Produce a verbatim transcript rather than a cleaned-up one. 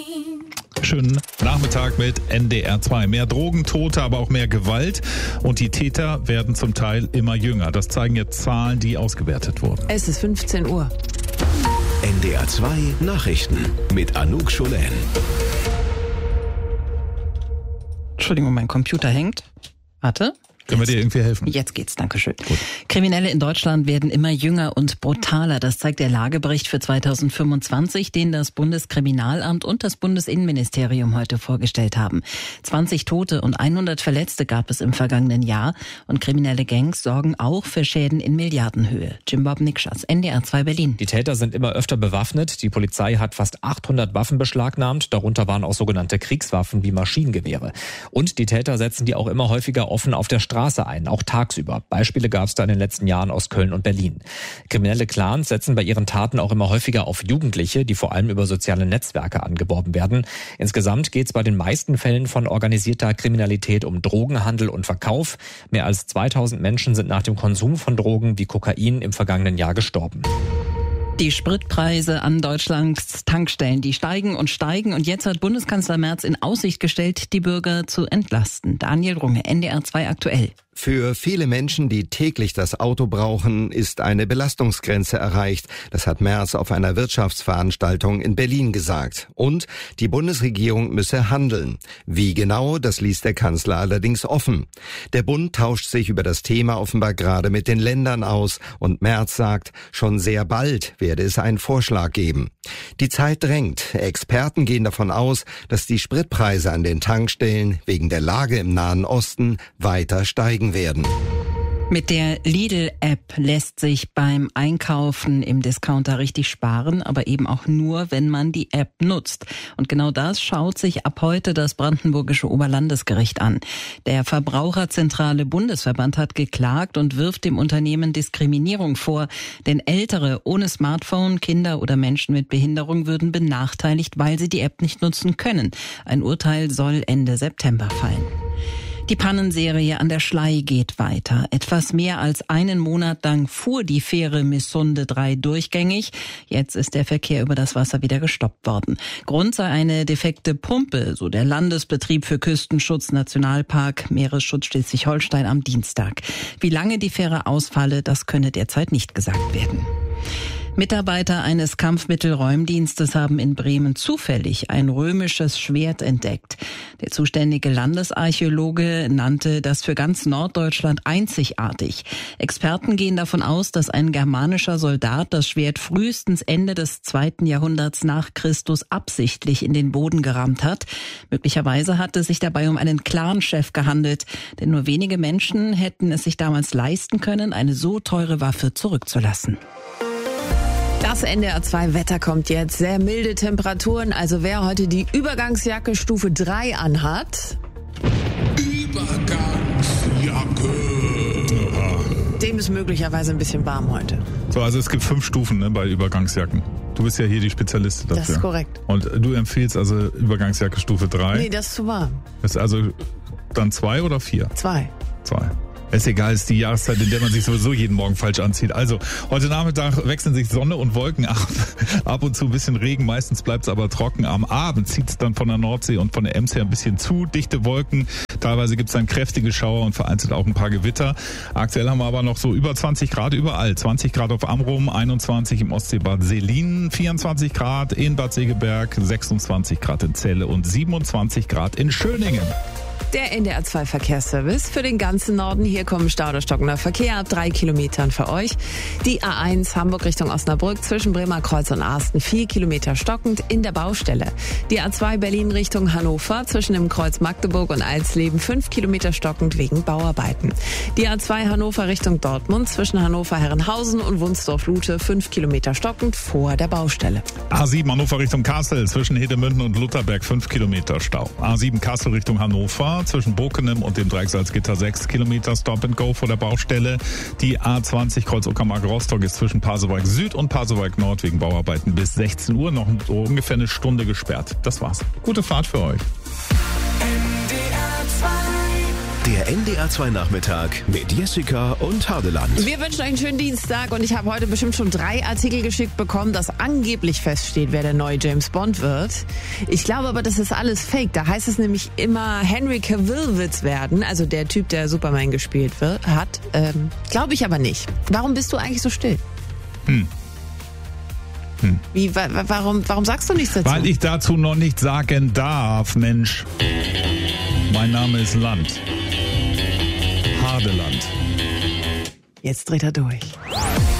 Schönen Nachmittag mit N D R zwei. Mehr Drogentote, aber auch mehr Gewalt. Und die Täter werden zum Teil immer jünger. Das zeigen jetzt Zahlen, die ausgewertet wurden. Es ist fünfzehn Uhr. N D R zwei Nachrichten mit Anouk Scholen. Entschuldigung, mein Computer hängt. Warte. Können wir dir irgendwie helfen? Jetzt geht's, danke schön. Gut. Kriminelle in Deutschland werden immer jünger und brutaler. Das zeigt der Lagebericht für zweitausendfünfundzwanzig, den das Bundeskriminalamt und das Bundesinnenministerium heute vorgestellt haben. zwanzig Tote und hundert Verletzte gab es im vergangenen Jahr. Und kriminelle Gangs sorgen auch für Schäden in Milliardenhöhe. Jim Bob Nikschas, N D R zwei Berlin. Die Täter sind immer öfter bewaffnet. Die Polizei hat fast achthundert Waffen beschlagnahmt. Darunter waren auch sogenannte Kriegswaffen wie Maschinengewehre. Und die Täter setzen die auch immer häufiger offen auf der Straße ein, auch tagsüber. Beispiele gab es da in den letzten Jahren aus Köln und Berlin. Kriminelle Clans setzen bei ihren Taten auch immer häufiger auf Jugendliche, die vor allem über soziale Netzwerke angeworben werden. Insgesamt geht es bei den meisten Fällen von organisierter Kriminalität um Drogenhandel und Verkauf. Mehr als zweitausend Menschen sind nach dem Konsum von Drogen wie Kokain im vergangenen Jahr gestorben. Die Spritpreise an Deutschlands Tankstellen, die steigen und steigen. Und jetzt hat Bundeskanzler Merz in Aussicht gestellt, die Bürger zu entlasten. Daniel Runge, N D R zwei aktuell. Für viele Menschen, die täglich das Auto brauchen, ist eine Belastungsgrenze erreicht. Das hat Merz auf einer Wirtschaftsveranstaltung in Berlin gesagt. Und die Bundesregierung müsse handeln. Wie genau, das ließ der Kanzler allerdings offen. Der Bund tauscht sich über das Thema offenbar gerade mit den Ländern aus. Und Merz sagt, schon sehr bald werde es einen Vorschlag geben. Die Zeit drängt. Experten gehen davon aus, dass die Spritpreise an den Tankstellen wegen der Lage im Nahen Osten weiter steigen werden. Mit der Lidl-App lässt sich beim Einkaufen im Discounter richtig sparen, aber eben auch nur, wenn man die App nutzt. Und genau das schaut sich ab heute das Brandenburgische Oberlandesgericht an. Der Verbraucherzentrale Bundesverband hat geklagt und wirft dem Unternehmen Diskriminierung vor. Denn Ältere ohne Smartphone, Kinder oder Menschen mit Behinderung würden benachteiligt, weil sie die App nicht nutzen können. Ein Urteil soll Ende September fallen. Die Pannenserie an der Schlei geht weiter. Etwas mehr als einen Monat lang fuhr die Fähre Missunde drei durchgängig. Jetzt ist der Verkehr über das Wasser wieder gestoppt worden. Grund sei eine defekte Pumpe, so der Landesbetrieb für Küstenschutz Nationalpark Meeresschutz Schleswig-Holstein am Dienstag. Wie lange die Fähre ausfalle, das könne derzeit nicht gesagt werden. Mitarbeiter eines Kampfmittelräumdienstes haben in Bremen zufällig ein römisches Schwert entdeckt. Der zuständige Landesarchäologe nannte das für ganz Norddeutschland einzigartig. Experten gehen davon aus, dass ein germanischer Soldat das Schwert frühestens Ende des zweiten Jahrhunderts nach Christus absichtlich in den Boden gerammt hat. Möglicherweise hat es sich dabei um einen Clanchef gehandelt, denn nur wenige Menschen hätten es sich damals leisten können, eine so teure Waffe zurückzulassen. Das N D R zwei Wetter kommt jetzt. Sehr milde Temperaturen. Also wer heute die Übergangsjacke Stufe drei anhat, Übergangsjacke. dem ist möglicherweise ein bisschen warm heute. So, also es gibt fünf Stufen, ne, bei Übergangsjacken. Du bist ja hier die Spezialistin dafür. Das ist korrekt. Und du empfiehlst also Übergangsjacke Stufe drei? Nee, das ist zu warm. Das ist also dann zwei oder vier? Zwei. Zwei. Ist egal, ist die Jahreszeit, in der man sich sowieso jeden Morgen falsch anzieht. Also, heute Nachmittag wechseln sich Sonne und Wolken ab. Ab und zu ein bisschen Regen, meistens bleibt es aber trocken. Am Abend zieht es dann von der Nordsee und von der Ems her ein bisschen zu. Dichte Wolken, teilweise gibt es dann kräftige Schauer und vereinzelt auch ein paar Gewitter. Aktuell haben wir aber noch so über zwanzig Grad überall. zwanzig Grad auf Amrum, einundzwanzig im Ostseebad Selin, vierundzwanzig Grad in Bad Segeberg, sechsundzwanzig Grad in Celle und siebenundzwanzig Grad in Schöningen. Der N D R zwei Verkehrsservice für den ganzen Norden. Hier kommen Stau oder stockender Verkehr ab drei Kilometern für euch. Die A eins Hamburg Richtung Osnabrück zwischen Bremerkreuz und Arsten vier Kilometer stockend in der Baustelle. Die A zwei Berlin Richtung Hannover zwischen dem Kreuz Magdeburg und Alsleben fünf Kilometer stockend wegen Bauarbeiten. Die A zwei Hannover Richtung Dortmund zwischen Hannover Herrenhausen und Wunsdorf-Lute fünf Kilometer stockend vor der Baustelle. A sieben Hannover Richtung Kassel zwischen Hedemünden und Lutherberg fünf Kilometer Stau. A sieben Kassel Richtung Hannover zwischen Bokenem und dem Dreiecksalzgitter sechs Kilometer Stop and Go vor der Baustelle. Die A zwanzig Kreuz Uckermark-Rostock ist zwischen Pasewalk Süd und Pasewalk Nord wegen Bauarbeiten bis sechzehn Uhr noch ungefähr eine Stunde gesperrt. Das war's. Gute Fahrt für euch. N D R zwei Der N D R zwei Nachmittag mit Jessica und Hardeland. Wir wünschen euch einen schönen Dienstag und ich habe heute bestimmt schon drei Artikel geschickt bekommen, dass angeblich feststeht, wer der neue James Bond wird. Ich glaube aber, das ist alles fake. Da heißt es nämlich immer, Henry Cavill wird's werden, also der Typ, der Superman gespielt wird, hat. Ähm, glaube ich aber nicht. Warum bist du eigentlich so still? Hm. Hm. Wie, wa warum, warum sagst du nichts dazu? Weil ich dazu noch nichts sagen darf, Mensch. Mein Name ist Land. Hardeland. Jetzt dreht er durch.